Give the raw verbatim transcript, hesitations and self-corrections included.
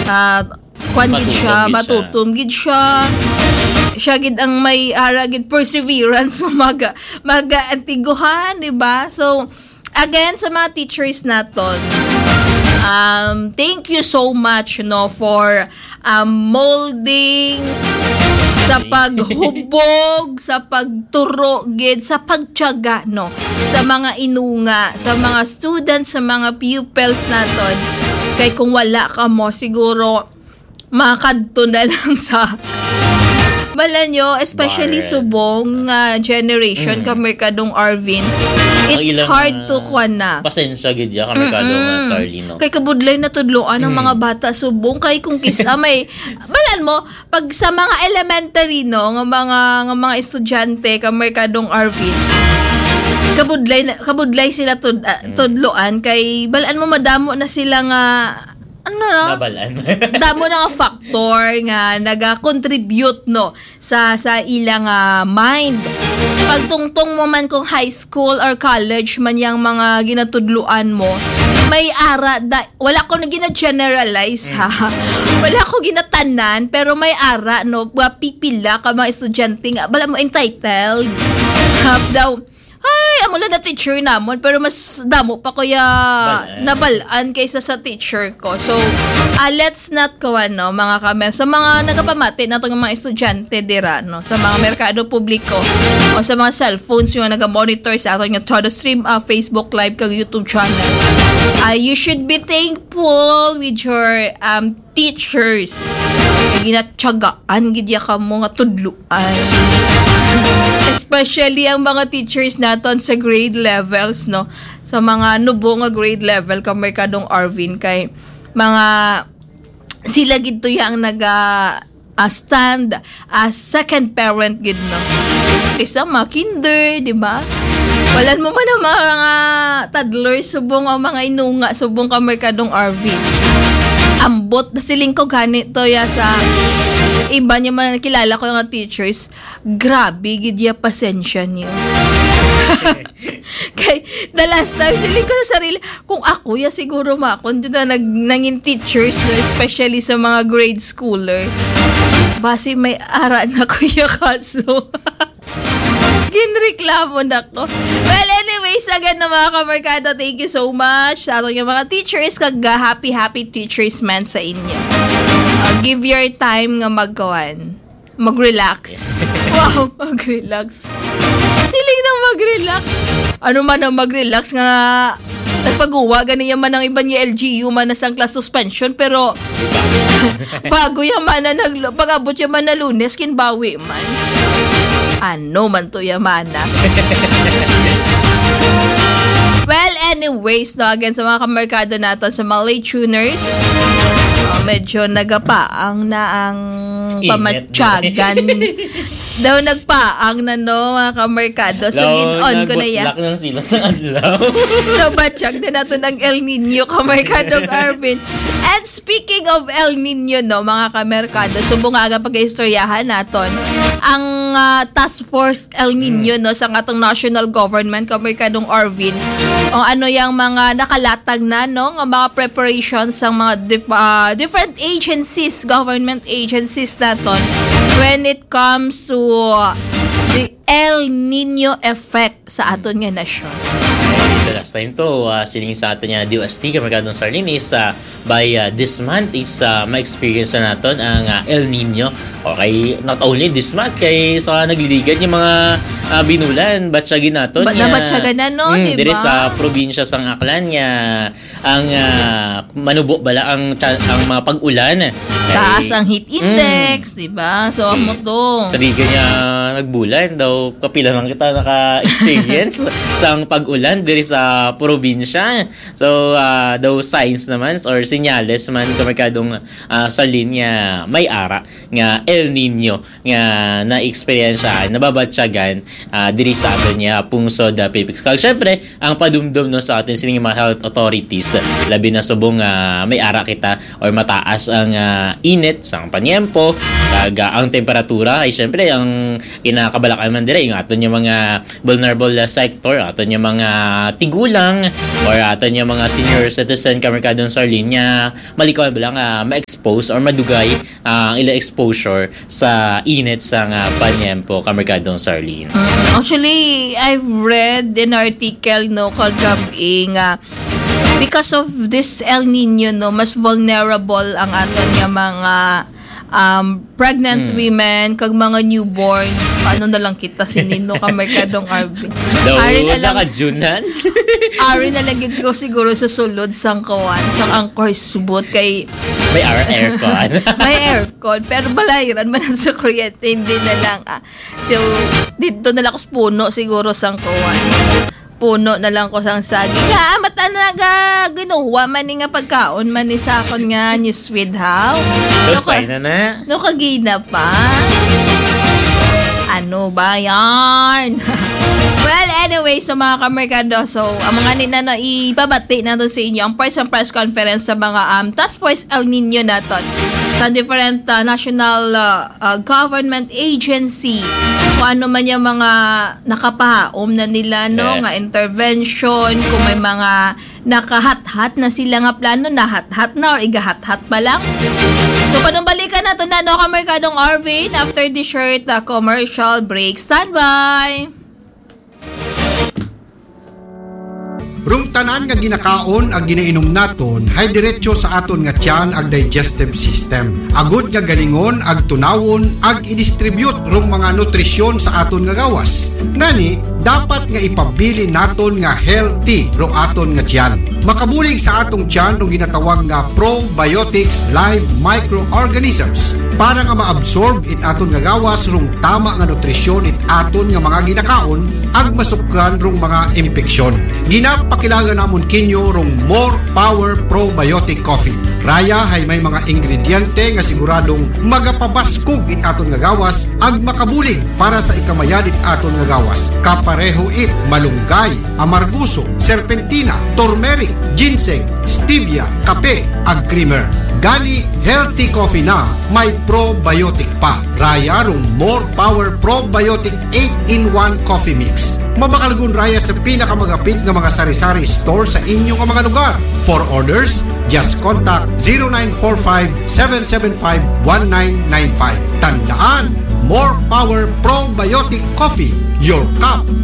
uh, kwan gid siya, matutom gid siya. Siya gid ang may ara gid perseverance maga maga-antiguhan, di ba? So again, sa mga teachers naton, um thank you so much no for um, molding sa paghubog, sa pagturo gid, sa pagtiyaga no sa mga inunga, sa mga students, sa mga pupils naton. Kay kung wala ka mo siguro makadto na lang sa bala nyo, especially Barren. Subong uh, generation, mm. kamerkadong Arvin, it's ilang, hard to kwan na. Pasensya gid ya kamerkadong uh, Sarlino. Kay kabudlay na tudloan ng mm. mga bata subong kay kung kisa may balan mo pag sa mga elementary no, ng mga ng mga estudyante kamerkadong Arvin. Kabudlay kabudlay sila tud, uh, tudloan kay balaan mo madamo na sila nga ano no? Nabalan. Damo na nga factor nga naga-contribute no sa sa ilang uh, mind. Pagtungtong mo man kung high school or college man yang mga ginatudluan mo, may ara da, wala ko na gina-generalize ha. Wala ko ginatanan pero may ara no, pipila ka mga estudyante nga bala mo entitled. Have daw ay, amo lang na teacher namon pero mas damo pa kuya nabalaan kaysa sa teacher ko. So, uh, let's not go ano, mga kamer sa mga nagapamati nato ng mga estudyante dira no, sa mga merkado publiko o sa mga cellphones yung naga-monitor sa ato yung todo stream uh, Facebook live kag YouTube channel. Uh, you should be thankful with your um teachers. Kaya ginatsagaan gidya ka mo nga tudluan. Especially ang mga teachers naton sa grade levels no, sa mga nubo nga grade level kamerkadong Arvin kay mga sila gid to yang naga uh, stand as second parent gid no. Isa mga kinder, di ba? Walan mo man ang mga toddlers subong ang mga inunga subong kamerkadong Arvin. Ambot na siling ko ganito ya sa iba niya man kilala ko nga teachers, grabe gid ya pasensya niyo. Kay the last time siling ko sa sarili, kung ako ya siguro ma kung na nag nangin teachers no, especially sa mga grade schoolers. Basi may ara na ko ya kaso. Ginreklamo na ko. Well, anyways, again na mga kamerkado, thank you so much sa ating mga teachers. Kag happy, happy teachers man sa inyo. Uh, give your time nga magkawan. Mag-relax. Wow, mag-relax. Siling na mag-relax. Ano man ang mag-relax nga nagpag-uwa, ganyan man ang iba niya L G U man na sang class suspension, pero bago yung man na nag, pag-abot yung man na Lunes, kinbawi man. Ano man to yamana. Well, anyways, no, again, sa mga kamerkado natin, sa mga late tuners, uh, medyo nagapaang na ang pamatyagan. Daw nagpaang na no, mga kamerkado. So, gin-on ko na yan. Nagutlak ng sila sa adlaw. So, batsyag na natin ang El Nino, kamerkadong Arvin. And speaking of El Nino, no, mga kamerkado, subungaga pag-istoryahan natin ang uh, task force El Nino, no, sa atong national government, kamerkadong Arvin, o ano yung mga nakalatag na, no, ng mga preparations ng mga dif- uh, different agencies, government agencies natin when it comes to the El Nino effect sa aton nga nasyon. The last time to, uh, siling sa atin niya D O S T, kamerkadong Sarlene, is uh, by uh, this month is uh, ma-experience na natin ang uh, El Nino. Okay, not only this month, kay sa nagliligan yung mga uh, binulan, batsagin natin. Ba't na batsagan na, no? Mm, diba? Dire sa probinsya sang Aklan niya, ang uh, manubo bala ang, ang mga pag-ulan. Taas ang heat index, mm, diba? So, amo to. Sa liga niya nagbulan, daw kapila lang kita naka-experience sa pag-ulan dire sa probinsya. So, uh, daw signs naman or senyales man kamerkadong uh, sa linya may ara nga El Nino nga na-experience nababatsagan uh, diri sa atin niya pungsod uh, Philippines. Kag syempre, ang padumdum no sa atin sining mga health authorities, labi na subong uh, may ara kita or mataas ang uh, init sang panyempo, kag uh, ang temperatura ay syempre ang kinakabalakan man dire yung aton yung mga vulnerable uh, sector, aton yung mga tigulang or aton yung mga senior citizen kamerkadong Sarlene nga malikaw ba lang uh, ma-expose or madugay ang uh, ila exposure sa init sa uh, panyempo kamerkadong Sarlene. Mm, actually, I've read an article no kagabi nga because of this El Nino no mas vulnerable ang aton yung mga um, pregnant hmm. women kag mga newborn. Paano na lang kita sinino ka merkadong R B. Ari na lang kajunan. Ari na lang ko siguro sa sulod sang kawan sang angkor subot kay may air aircon. May aircon pero balayiran man sa kuryente hindi na lang ah. So dito na lang ko puno siguro sang kawan. Puno na lang ko sang saging. Nga, mata na ga, ginuwa man ni nga pagkaon man ni sakon nga ni sweet how. No, sign na na. No, kagina pa. Ano ba yan? Well, anyway, sa so mga kamerkado, so, ang mga nina na ibabati na to sa inyo, ang press and press conference sa mga um, Task Force El Nino naton sa different uh, national uh, uh, government agency. Kung ano man yung mga nakapahaom na nila, no? Yes. Nga intervention, kung may mga nakahat-hat na sila nga plano, nahat-hat na or igahat-hat pa lang. So, panumbalikan na ito na, no, kamerkadong Arvin, after the short uh, commercial break. Stand by! Rung tanan nga ginakaon ag ginainom naton hay diretso sa aton nga tiyan ag digestive system. Agud nga galingon ag tunawon ag i-distribute rung mga nutrisyon sa aton nga gawas. Ngani dapat nga ipabili naton nga healthy rung aton nga tiyan. Makabulig sa atong tiyan rung ginatawag nga probiotics live microorganisms para nga maabsorb it aton nga gawas rung tama nga nutrisyon it aton nga mga ginakaon ag masukran rung mga impeksyon. Ginapakilala namon kinyo rung More Power Probiotic Coffee. Raya hay may mga ingrediente nga siguradong magapabaskog it aton nga gawas ag makabulig para sa ikamayan it aton nga gawas. Kapareho it malunggay, amarguso, serpentina, turmeric, ginseng, stevia, kape ag creamer. Gani healthy coffee na may probiotic pa. Raya rung More Power Probiotic eight in one Coffee Mix. Mabakalgun raya sa pinakamagapit nga mga sari-sari store sa inyong mga lugar. For orders, just contact zero nine four five, seven seven five, one nine nine five. Tandaan, More Power Probiotic Coffee. Your cup